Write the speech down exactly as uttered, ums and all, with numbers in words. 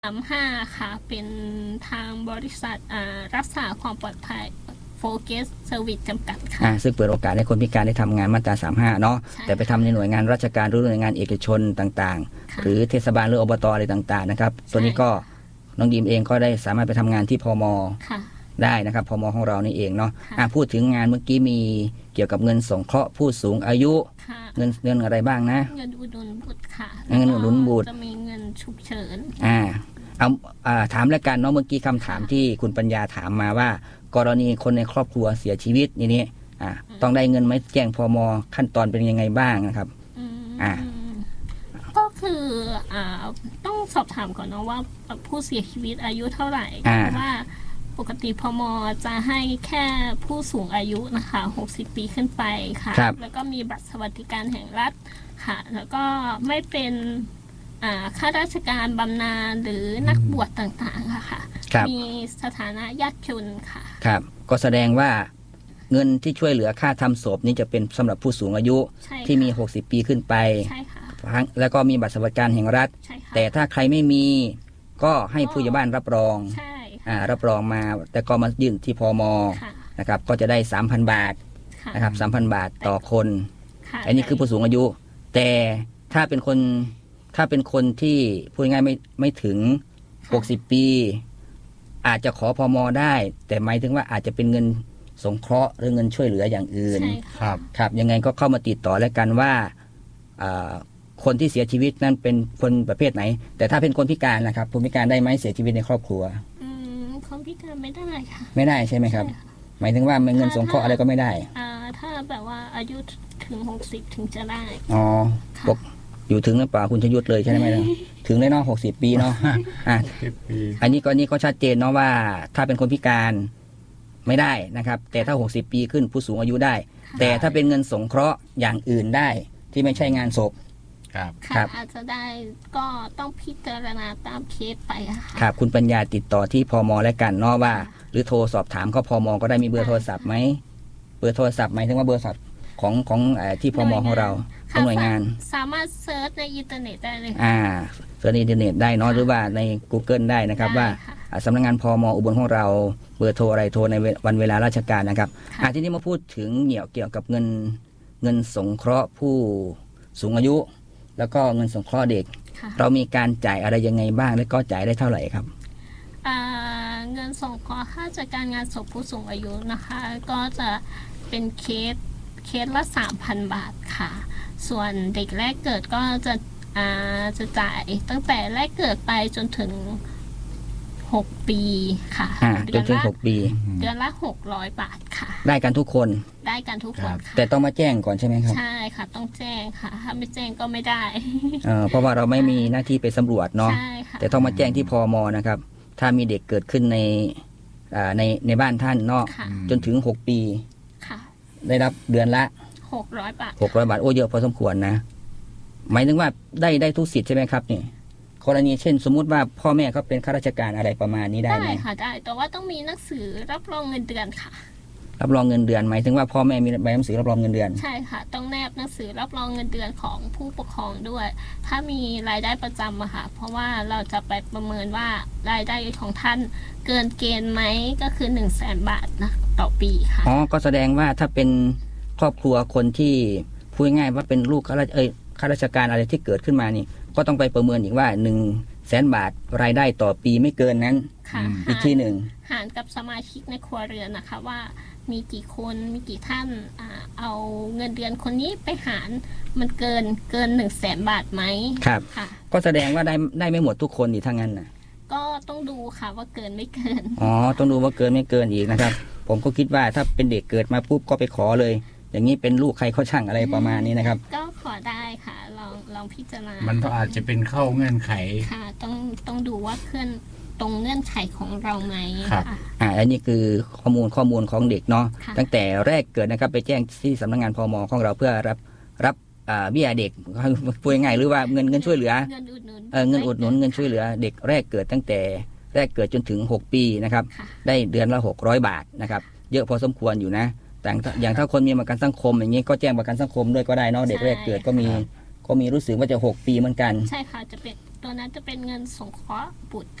สามห้าค่ะเป็นทางบริษัทรักษาความปลอดภัยโฟกัสเซอร์วิสจำกัดค่ะซึ่งเปิดโอกาสให้คนพิการได้ทำงานมาตราสามสิบห้าเนาะแต่ไปทำในหน่วยงานราชการหรือหน่วยงานเอกชนต่างๆหรือเทศบาลหรืออบตอะไรต่างๆนะครับตัวนี้ก็น้องดีมเองก็ได้สามารถไปทำงานที่พม.ได้นะครับพม.ของเรานี่เองเนาะพูดถึงงานเมื่อกี้มีเกี่ยวกับเงินสงเคราะห์ผู้สูงอายุเงินเงินอะไรบ้างนะเงินอุดหนุนบุตรค่ะเงินอุดหนุนบุตรจะมีเงินฉุกเฉินอ่าเอาถามแล้วกันเนาะเมื่อกี้คำถามที่คุณปัญญาถามมาว่ากรณีคนในครอบครัวเสียชีวิตนี่นี่อ่าต้องได้เงินไหมแจ้งพม.ขั้นตอนเป็นยังไงบ้างนะครับอ่าก็คืออ่าต้องสอบถามก่อนเนาะว่าผู้เสียชีวิตอายุเท่าไหร่เพราะว่าปกติพม.จะให้แค่ผู้สูงอายุนะคะหกสิบปีขึ้นไปค่ะแล้วก็มีบัตรสวัสดิการแห่งรัฐค่ะแล้วก็ไม่เป็นข้าราชการบำนาญหรือนักบวชต่างๆค่ะมีสถานะยากจนค่ะครับก็แสดงว่าเงินที่ช่วยเหลือค่าทำศพนี้จะเป็นสำหรับผู้สูงอายุที่มีหกสิบปีขึ้นไปใช่ค่ะแล้วก็มีบัตรสวัสดิการแห่งรัฐแต่ถ้าใครไม่มีก็ให้ผู้ใหญ่บ้านรับรองอ่ารับรองมาแต่ก็มายื่นที่พม.นะครับก็จะได้ สามพัน บาทนะครับ สามพัน บาทต่อคนอันนี้คือผู้สูงอายุแต่ถ้าเป็นคนถ้าเป็นคนที่พูดง่ายไม่ไม่ถึงหกสิบปีอาจจะขอพม.ได้แต่หมายถึงว่าอาจจะเป็นเงินสงเคราะห์หรือเงินช่วยเหลืออย่างอื่นครับครับยังไงก็เข้ามาติดต่อแล้วกันว่าคนที่เสียชีวิตนั้นเป็นคนประเภทไหนแต่ถ้าเป็นคนพิการนะครับคนพิการได้ไหมเสียชีวิตในครอบครัวอืมคนพิการไม่ได้ค่ะไม่ได้ใช่ไหมครับหมายถึงว่าเงินสงเคราะห์อะไรก็ไม่ได้อ่าถ้าแบบว่าอายุถึงหกสิบถึงจะได้อ๋อปกอยู่ถึงหรือเปล่าคุณชยุทธเลยใช่ไหมล่ะถึงเลยเนาะหกสิบปีเนาะอ่ะอันนี้ก็นี่ก็ชัดเจนเนาะว่าถ้าเป็นคนพิการไม่ได้นะครับแต่ถ้าหกสิบปีขึ้นผู้สูงอายุได้แต่ถ้าเป็นเงินสงเคราะห์อย่างอื่นได้ที่ไม่ใช่งานศพครับครับอาจจะได้ก็ต้องพิจารณาตามเคสไปค่ะครับคุณปัญญาติดต่อที่พม.และกันเนาะว่าหรือโทรสอบถามก็พม.ก็ได้มีเบอร์โทรศัพท์ไหมเบอร์โทรศัพท์หมายถึงว่าเบอร์โทรศัพท์ของของที่พม.ของเราหน่วยงานสามารถเซิร์ชในอินเทอร์เน็ตได้เลยอ่าเซิร์ชในอินเทอร์เน็ตได้เนาะหรือว่าใน Google ได้นะครับว่าสำนักงานพม.อุบลของเราเบอร์โทรอะไรโทรในวันเวลาราชการนะครับอ่าทีนี้มาพูดถึงเกี่ยวเกี่ยวกับเงินเงินสงเคราะห์ผู้สูงอายุแล้วก็เงินสงเคราะห์เด็กเรามีการจ่ายอะไรยังไงบ้างและก็จ่ายได้เท่าไหร่ครับเงินสงเคราะห์ค่าจัดการงานศพผู้สูงอายุนะคะก็จะเป็นเคสเคสละ สามพัน บาทค่ะส่วนเด็กแรกเกิดก็จะอ่าจะจ่ายตั้งแต่แรกเกิดไปจนถึงหกปีค่ะจนถึงหกปีเดือนละหกร้อยบาทค่ะได้กันทุกคนได้กันทุกคนค่ะแต่ต้องมาแจ้งก่อนใช่ไหมครับใช่ค่ะต้องแจ้งค่ะถ้าไม่แจ้งก็ไม่ได้เออเพราะว่าเราไม่มีหน้าที่ไปสำรวจเนาะแต่ต้องมาแจ้งที่พม.นะครับถ้ามีเด็กเกิดขึ้นในอ่าในในบ้านท่านเนาะจนถึงหกปีได้รับเดือนละหกร้อยบาทหกร้อยบาทโอ้เยอะพอสมควรนะหมายถึงว่าได้ได้ทุกสิทธิ์ใช่ไหมครับนี่กรณีเช่นสมมุติว่าพ่อแม่เขาเป็นข้าราชการอะไรประมาณนี้ได้ไหมได้ค่ะได้แต่ว่าต้องมีหนังสือรับรองเงินเดือนค่ะรับรองเงินเดือนหมายถึงว่าพ่อแม่มีใบหนังสือรับรองเงินเดือนใช่ค่ะต้องแนบหนังสือรับรองเงินเดือนของผู้ปกครองด้วยถ้ามีรายได้ประจำอะค่ะเพราะว่าเราจะไปประเมินว่ารายได้ของท่านเกินเกณฑ์ไหมก็คือหนึ่งแสนบาทนะต่อปีค่ะอ๋อก็แสดงว่าถ้าเป็นครอบครัวคนที่พูดง่ายว่าเป็นลูกข้าราชเอ้ยข้าราชการอะไรที่เกิดขึ้นมานี่ก็ต้องไปประเมินอีกว่าหนึ่งแสนบาทรายได้ต่อปีไม่เกินนั้นอีกที่หนึ่งหารกับสมาชิกในครัวเรือนนะคะว่ามีกี่คนมีกี่ท่านอ่าเอาเงินเดือนคนนี้ไปหารมันเกินเกินหนึ่งแสนบาทไหมครับก็แสดงว่าได้ได้ไม่หมดทุกคนอีกทั้งนั้นนะก็ต้องดูค่ะว่าเกินไม่เกินอ๋อต้องดูว่าเกินไม่เกินอีกนะครับผมก็คิดว่าถ้าเป็นเด็กเกิดมาปุ๊บก็ไปขอเลยอย่างนี้เป็นลูกใครเขาช่างอะไรประมาณนี้นะครับก็ขอได้ค่ะลองลองพิจารณามันก็อาจจะเป็นเข้าเงื่อนไขค่ะต้องต้องดูว่าเคลื่อนตรงเงื่อนไขของเราไหมครับอ่าอันนี้คือข้อมูลข้อมูลของเด็กเนาะตั้งแต่แรกเกิดนะครับไปแจ้งที่สำนักงานพม.ของเราเพื่อรับรับอ่าเบี้ยเด็กพูดง่ายหรือว่าเงินเงินช่วยเหลือเงินอุดหนุนเออเงินอุดหนุนเงินช่วยเหลือเด็กแรกเกิดตั้งแต่แรกเกิดจนถึงหกปีนะครับได้เดือนละหกร้อยบาทนะครับเยอะพอสมควรอยู่นะแต่อย่างถ้าคนมีประกันสังคมอย่างนี้ก็แจ้งประกันสังคมด้วยก็ได้เนาะเด็กแรกเกิดก็มีก็มีรู้สึกว่าจะหกปีเหมือนกันใช่ค่ะจะเป็นตัวนั้นจะเป็นเงินสงเคราะห์บุตร